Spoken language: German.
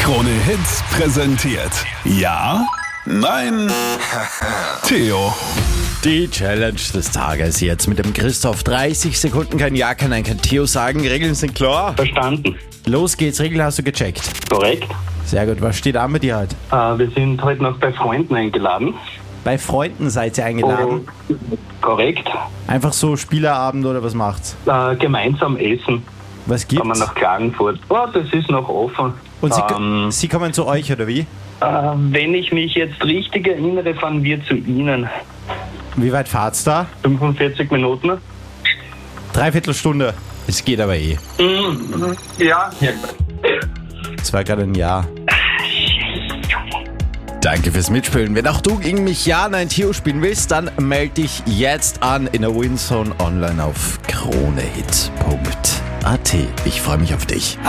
Krone Hits präsentiert. Ja? Nein? Theo. Die Challenge des Tages jetzt mit dem Christoph. 30 Sekunden, kein Ja, kein Nein, kein Theo sagen. Regeln sind klar. Verstanden. Los geht's, Regeln hast du gecheckt. Korrekt. Sehr gut, was steht an mit dir heute? Wir sind heute noch bei Freunden eingeladen. Bei Freunden seid ihr eingeladen? Korrekt. Einfach so Spieleabend oder was macht's? Gemeinsam essen. Was Kann man gibt's? nach Klagenfurt. Das ist noch offen. Und Sie kommen zu euch, oder wie? Wenn ich mich jetzt richtig erinnere, fahren wir zu Ihnen. Wie weit fahrt's da? 45 Minuten. Dreiviertel Stunde. Es geht aber eh. Ja. Das war gerade ein Ja. Danke fürs Mitspielen. Wenn auch du gegen mich Ja, Nein, Theo spielen willst, dann melde dich jetzt an in der Winzone online auf kronehit.at. Ich freue mich auf dich.